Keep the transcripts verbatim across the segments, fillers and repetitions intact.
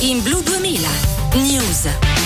in Blu duemila News.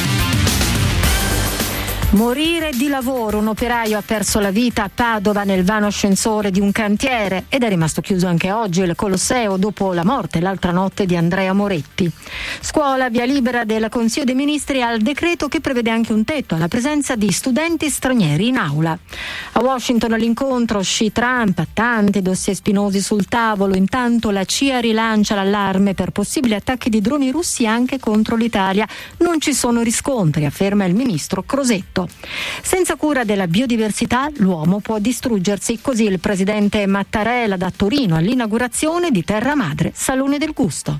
Morire di lavoro, un operaio ha perso la vita a Padova nel vano ascensore di un cantiere ed è rimasto chiuso anche oggi il Colosseo dopo la morte l'altra notte di Andrea Moretti. Scuola, via libera del Consiglio dei Ministri al decreto che prevede anche un tetto alla presenza di studenti stranieri in aula. A Washington l'incontro sci Trump, tanti dossier spinosi sul tavolo, intanto la C I A rilancia l'allarme per possibili attacchi di droni russi anche contro l'Italia. Non ci sono riscontri, afferma il ministro Crosetto. Senza cura della biodiversità l'uomo può distruggersi, così il presidente Mattarella da Torino all'inaugurazione di Terra Madre, Salone del Gusto.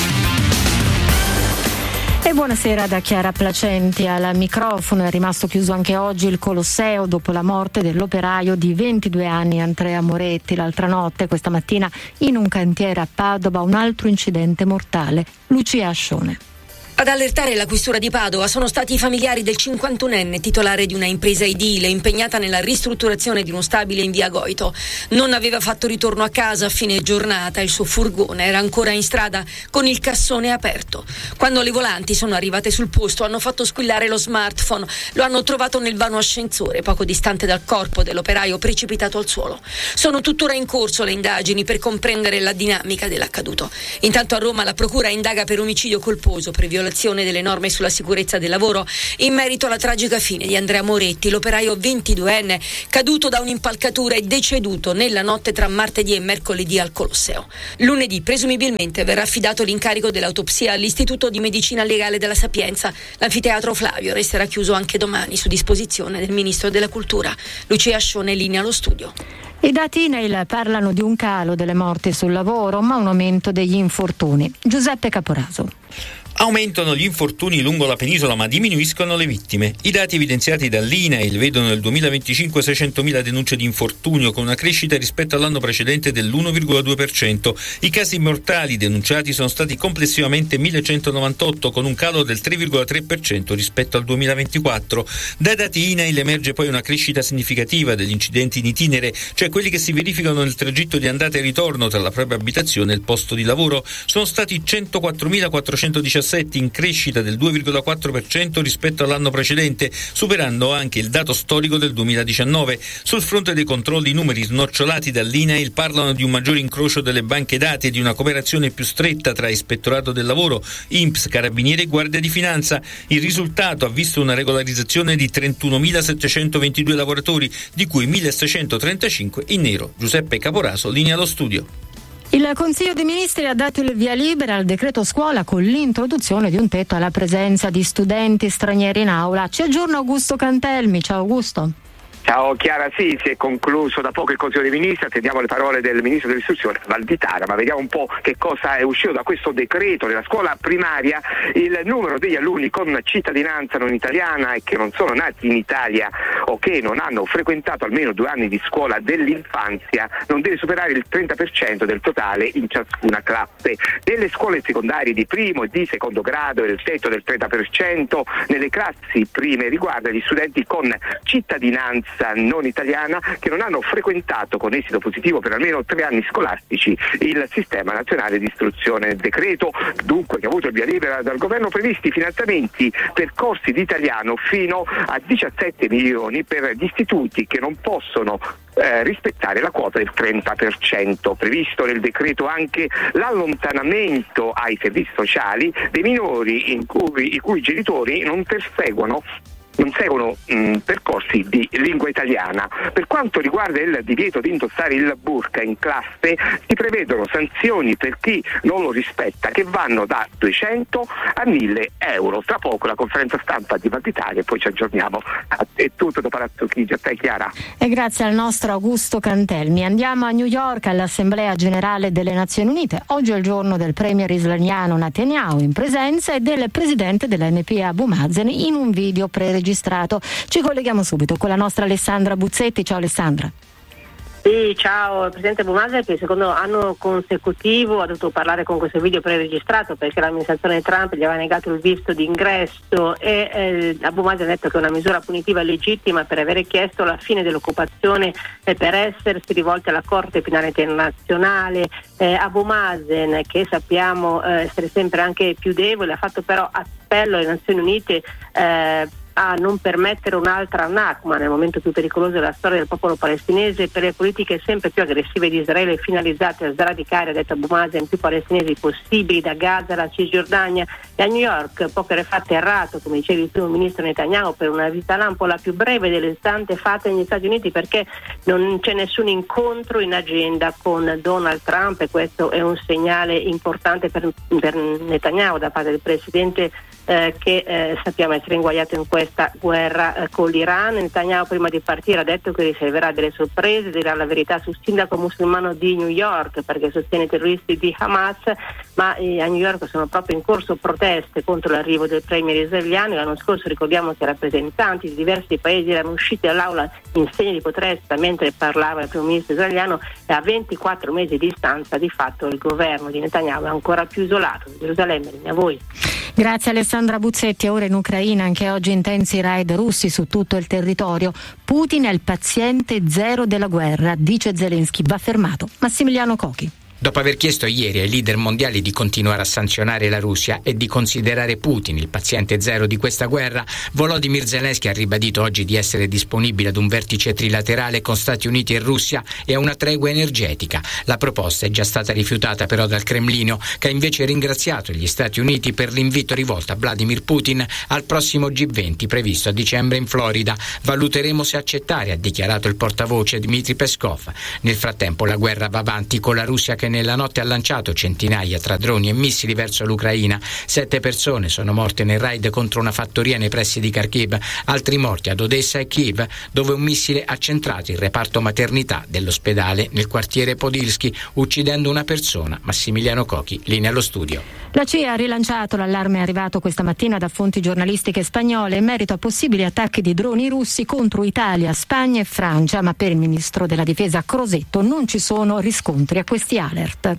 E buonasera da Chiara Placenti al microfono. È rimasto chiuso anche oggi il Colosseo dopo la morte dell'operaio di ventidue anni Andrea Moretti. L'altra notte, questa mattina, in un cantiere a Padova, un altro incidente mortale. Lucia Ascione. Ad allertare la questura di Padova sono stati i familiari del cinquantunenne titolare di una impresa edile impegnata nella ristrutturazione di uno stabile in via Goito. Non aveva fatto ritorno a casa a fine giornata, il suo furgone era ancora in strada con il cassone aperto. Quando le volanti sono arrivate sul posto hanno fatto squillare lo smartphone, lo hanno trovato nel vano ascensore poco distante dal corpo dell'operaio precipitato al suolo. Sono tuttora in corso le indagini per comprendere la dinamica dell'accaduto. Intanto a Roma la procura indaga per omicidio colposo per violazione delle norme sulla sicurezza del lavoro in merito alla tragica fine di Andrea Moretti, l'operaio ventiduenne caduto da un'impalcatura e deceduto nella notte tra martedì e mercoledì al Colosseo. Lunedì presumibilmente verrà affidato l'incarico dell'autopsia all'Istituto di Medicina Legale della Sapienza. L'anfiteatro Flavio resterà chiuso anche domani su disposizione del Ministro della Cultura. Lucia Ascione, linea allo studio. I dati I N A I L parlano di un calo delle morti sul lavoro, ma un aumento degli infortuni. Giuseppe Caporaso. Aumentano gli infortuni lungo la penisola ma diminuiscono le vittime. I dati evidenziati dall'I N A I L vedono nel duemilaventicinque seicentomila denunce di infortunio con una crescita rispetto all'anno precedente dell'uno virgola due per cento. I casi mortali denunciati sono stati complessivamente millecentonovantotto con un calo del tre virgola tre per cento rispetto al duemilaventiquattro. Dai dati I N A I L emerge poi una crescita significativa degli incidenti in itinere, cioè quelli che si verificano nel tragitto di andata e ritorno tra la propria abitazione e il posto di lavoro. Sono stati centoquattromilaquattrocentodiciassette in crescita del due virgola quattro per cento rispetto all'anno precedente, superando anche il dato storico del duemiladiciannove. Sul fronte dei controlli, i numeri snocciolati dall'I N A I L parlano di un maggiore incrocio delle banche dati e di una cooperazione più stretta tra Ispettorato del Lavoro, I N P S, Carabinieri e Guardia di Finanza. Il risultato ha visto una regolarizzazione di trentunomilasettecentoventidue lavoratori, di cui milleseicentotrentacinque in nero. Giuseppe Caporaso, linea allo studio. Il Consiglio dei Ministri ha dato il via libera al decreto scuola con l'introduzione di un tetto alla presenza di studenti stranieri in aula. Ci aggiorna Augusto Cantelmi. Ciao Augusto. Ciao Chiara, sì, si è concluso da poco il Consiglio dei Ministri, attendiamo le parole del Ministro dell'Istruzione Valditara, ma vediamo un po' che cosa è uscito da questo decreto. Nella scuola primaria il numero degli alunni con cittadinanza non italiana e che non sono nati in Italia o che non hanno frequentato almeno due anni di scuola dell'infanzia non deve superare il trenta per cento del totale in ciascuna classe. Nelle scuole secondarie di primo e di secondo grado il tetto del trenta per cento, nelle classi prime riguarda gli studenti con cittadinanza non italiana che non hanno frequentato con esito positivo per almeno tre anni scolastici il sistema nazionale di istruzione. Decreto dunque che ha avuto il via libera dal governo, previsti finanziamenti per corsi di italiano fino a diciassette milioni per gli istituti che non possono eh, rispettare la quota del trenta per cento. Previsto nel decreto anche l'allontanamento ai servizi sociali dei minori in cui, i cui genitori non perseguono non seguono mh, percorsi di lingua italiana. Per quanto riguarda il divieto di indossare il burqa in classe, si prevedono sanzioni per chi non lo rispetta che vanno da duecento a mille euro. Tra poco la conferenza stampa di Valditara e poi ci aggiorniamo. È tutto da Palazzo Chigi, a te Chiara. E grazie al nostro Augusto Cantelmi. Andiamo a New York all'Assemblea Generale delle Nazioni Unite. Oggi è il giorno del premier israeliano Netanyahu in presenza e del presidente dell'N P A Abu Mazen in un video pre registrato. Ci colleghiamo subito con la nostra Alessandra Buzzetti. Ciao Alessandra. Sì, ciao, il presidente Abu Mazen, per il secondo anno consecutivo ha dovuto parlare con questo video preregistrato perché l'amministrazione Trump gli aveva negato il visto d'ingresso e eh, Abu Mazen ha detto che è una misura punitiva legittima per avere chiesto la fine dell'occupazione e per essersi rivolti alla Corte Penale Internazionale. Eh, Abu Mazen, che sappiamo eh, essere sempre anche più debole, ha fatto però appello alle Nazioni Unite eh, a non permettere un'altra Nakba nel momento più pericoloso della storia del popolo palestinese per le politiche sempre più aggressive di Israele finalizzate a sradicare, ha detto Abu Mazen, più palestinesi possibili da Gaza alla Cisgiordania. E a New York poche ore fa atterrato, come diceva il primo ministro Netanyahu, per una visita lampo la più breve delle tante fatte negli Stati Uniti perché non c'è nessun incontro in agenda con Donald Trump e questo è un segnale importante per, per Netanyahu da parte del presidente eh, che eh, sappiamo essere inguaiato in questa guerra eh, con l'Iran. Netanyahu prima di partire ha detto che riserverà delle sorprese, dirà la verità sul sindaco musulmano di New York perché sostiene i terroristi di Hamas, ma eh, a New York sono proprio in corso proteste contro l'arrivo del premier israeliano. L'anno scorso ricordiamo che rappresentanti di diversi paesi erano usciti dall'aula in segno di protesta mentre parlava il primo ministro israeliano e a ventiquattro mesi di distanza di fatto il governo di Netanyahu è ancora più isolato. Gerusalemme, linea a voi. Grazie Alessandra Buzzetti. Ora in Ucraina anche oggi intensi raid russi su tutto il territorio. Putin è il paziente zero della guerra, dice Zelensky, va fermato. Massimiliano Cochi. Dopo aver chiesto ieri ai leader mondiali di continuare a sanzionare la Russia e di considerare Putin il paziente zero di questa guerra, Volodymyr Zelensky ha ribadito oggi di essere disponibile ad un vertice trilaterale con Stati Uniti e Russia e a una tregua energetica. La proposta è già stata rifiutata però dal Cremlino, che ha invece ringraziato gli Stati Uniti per l'invito rivolto a Vladimir Putin al prossimo G venti previsto a dicembre in Florida. Valuteremo se accettare, ha dichiarato il portavoce Dmitry Peskov. Nel frattempo la guerra va avanti con la Russia che nella notte ha lanciato centinaia tra droni e missili verso l'Ucraina. Sette persone sono morte nel raid contro una fattoria nei pressi di Kharkiv, altri morti ad Odessa e Kiev, dove un missile ha centrato il reparto maternità dell'ospedale nel quartiere Podilsky, uccidendo una persona. Massimiliano Cochi, linea allo studio. La C I A ha rilanciato l'allarme arrivato questa mattina da fonti giornalistiche spagnole in merito a possibili attacchi di droni russi contro Italia, Spagna e Francia, ma per il ministro della difesa Crosetto non ci sono riscontri a questi alert.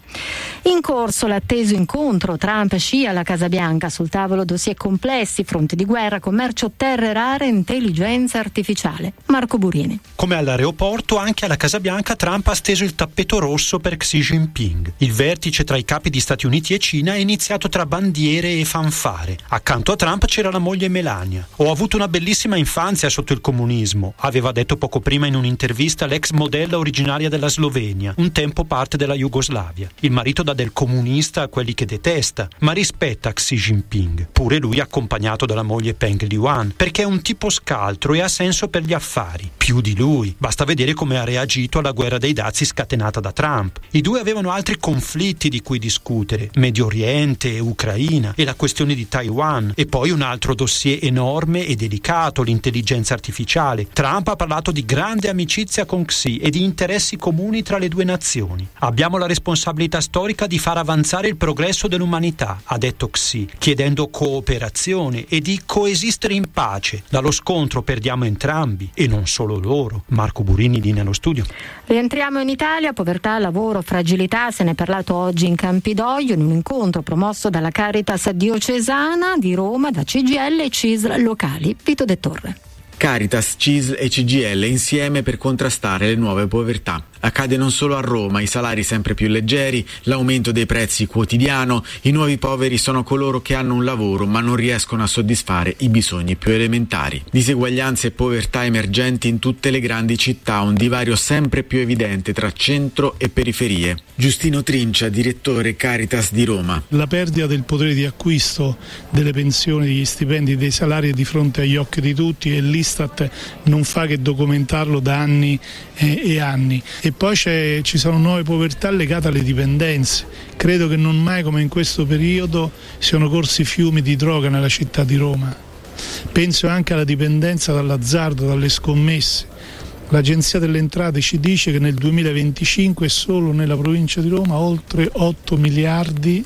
In corso l'atteso incontro Trump-Xi alla Casa Bianca, sul tavolo dossier complessi, fronte di guerra, commercio terre rare e intelligenza artificiale. Marco Burini. Come all'aeroporto, anche alla Casa Bianca Trump ha steso il tappeto rosso per Xi Jinping. Il vertice tra i capi di Stati Uniti e Cina è iniziato tra bandiere e fanfare. Accanto a Trump c'era la moglie Melania. Ho avuto una bellissima infanzia sotto il comunismo, aveva detto poco prima in un'intervista l'ex modella originaria della Slovenia, un tempo parte della Jugoslavia. Il marito dà del comunista a quelli che detesta, ma rispetta Xi Jinping, pure lui accompagnato dalla moglie Peng Liyuan, perché è un tipo scaltro e ha senso per gli affari. Più di lui, basta vedere come ha reagito alla guerra dei dazi scatenata da Trump. I due avevano altri conflitti di cui discutere, Medio Oriente, Ucraina e la questione di Taiwan, e poi un altro dossier enorme e delicato, l'intelligenza artificiale. Trump ha parlato di grande amicizia con Xi e di interessi comuni tra le due nazioni. Abbiamo la responsabilità storica di far avanzare il progresso dell'umanità, ha detto Xi, chiedendo cooperazione e di coesistere in pace. Dallo scontro perdiamo entrambi e non solo loro. Marco Burini, linea allo studio. Rientriamo in Italia, povertà, lavoro, fragilità, se ne è parlato oggi in Campidoglio in un incontro promosso dalla Caritas diocesana di Roma, da C G I L e C I S L locali. Vito De Torre. Caritas, C I S L e C G I L insieme per contrastare le nuove povertà. Accade non solo a Roma, i salari sempre più leggeri, l'aumento dei prezzi quotidiano, i nuovi poveri sono coloro che hanno un lavoro ma non riescono a soddisfare i bisogni più elementari. Diseguaglianze e povertà emergenti in tutte le grandi città, un divario sempre più evidente tra centro e periferie. Giustino Trincia, direttore Caritas di Roma. La perdita del potere di acquisto delle pensioni, degli stipendi, dei salari è di fronte agli occhi di tutti e l'Istat non fa che documentarlo da anni e, e anni. E poi c'è, ci sono nuove povertà legate alle dipendenze. Credo che non mai come in questo periodo siano corsi fiumi di droga nella città di Roma. Penso anche alla dipendenza dall'azzardo, dalle scommesse. L'Agenzia delle Entrate ci dice che nel duemilaventicinque solo nella provincia di Roma oltre otto miliardi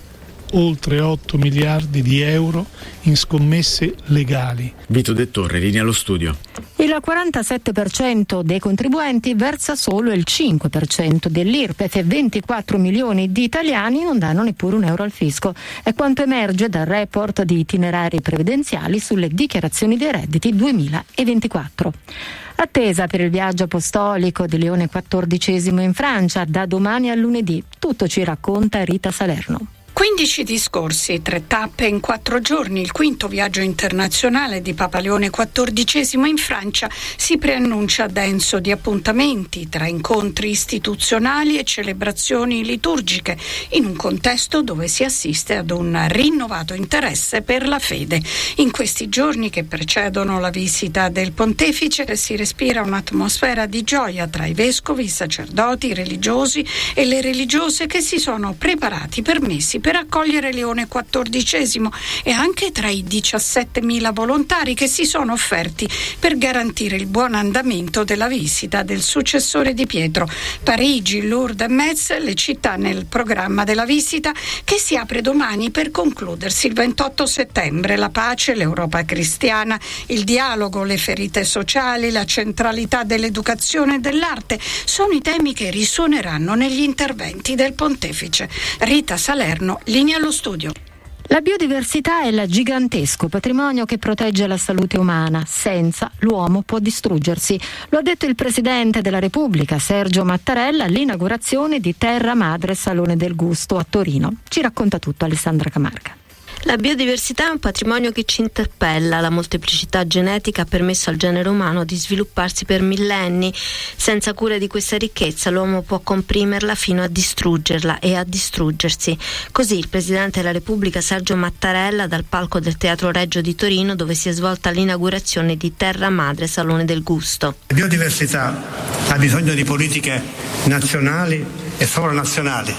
oltre otto miliardi di euro in scommesse legali. Vito De Torre, linea allo studio. Il quarantasette per cento dei contribuenti versa solo il cinque per cento dell'I R P E F e ventiquattro milioni di italiani non danno neppure un euro al fisco. È quanto emerge dal report di itinerari previdenziali sulle dichiarazioni dei redditi duemilaventiquattro. Attesa per il viaggio apostolico di Leone quattordicesimo in Francia da domani a lunedì. Tutto ci racconta Rita Salerno. quindici discorsi, tre tappe in quattro giorni, il quinto viaggio internazionale di Papa Leone quattordicesimo in Francia si preannuncia denso di appuntamenti tra incontri istituzionali e celebrazioni liturgiche, in un contesto dove si assiste ad un rinnovato interesse per la fede. In questi giorni che precedono la visita del pontefice si respira un'atmosfera di gioia tra i vescovi, i sacerdoti, i religiosi e le religiose che si sono preparati per messi per accogliere Leone quattordicesimo e anche tra i diciassettemila volontari che si sono offerti per garantire il buon andamento della visita del successore di Pietro. Parigi, Lourdes e Metz, le città nel programma della visita che si apre domani per concludersi il ventotto settembre. La pace, l'Europa cristiana, il dialogo, le ferite sociali, la centralità dell'educazione e dell'arte sono i temi che risuoneranno negli interventi del pontefice. Rita Salerno, linea allo studio. La biodiversità è il gigantesco patrimonio che protegge la salute umana. Senza l'uomo può distruggersi. Lo ha detto il Presidente della Repubblica, Sergio Mattarella, all'inaugurazione di Terra Madre Salone del Gusto a Torino. Ci racconta tutto Alessandra Camarca. La biodiversità è un patrimonio che ci interpella. La molteplicità genetica ha permesso al genere umano di svilupparsi per millenni. Senza cura di questa ricchezza l'uomo può comprimerla fino a distruggerla e a distruggersi. Così il Presidente della Repubblica Sergio Mattarella dal palco del Teatro Regio di Torino, dove si è svolta l'inaugurazione di Terra Madre Salone del Gusto. La biodiversità ha bisogno di politiche nazionali e sovranazionali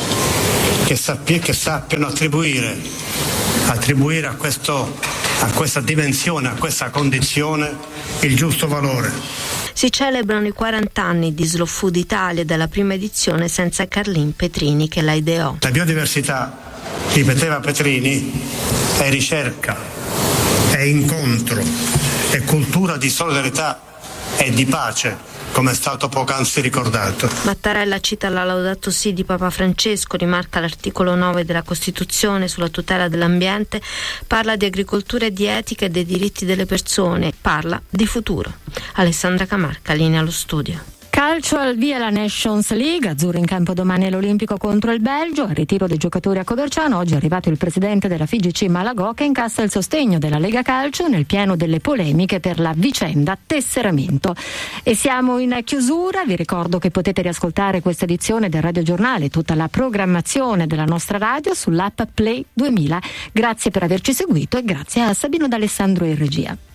che, sappi- che sappiano attribuire attribuire a, questo, a questa dimensione, a questa condizione il giusto valore. Si celebrano i quaranta anni di Slow Food Italia e della prima edizione senza Carlin Petrini che la ideò. La biodiversità, ripeteva Petrini, è ricerca, è incontro, è cultura di solidarietà e di pace, come è stato poc'anzi ricordato. Mattarella cita la Laudato Si di Papa Francesco, rimarca l'articolo nove della Costituzione sulla tutela dell'ambiente, parla di agricoltura e di etica e dei diritti delle persone, parla di futuro. Alessandra Camarca, linea allo studio. Calcio al via la Nations League, azzurro in campo domani all'Olimpico contro il Belgio, al ritiro dei giocatori a Coverciano oggi è arrivato il presidente della F I G C Malagò che incassa il sostegno della Lega Calcio nel pieno delle polemiche per la vicenda tesseramento. E siamo in chiusura, vi ricordo che potete riascoltare questa edizione del Radio Giornale, tutta la programmazione della nostra radio sull'app Play duemila. Grazie per averci seguito e grazie a Sabino D'Alessandro in regia.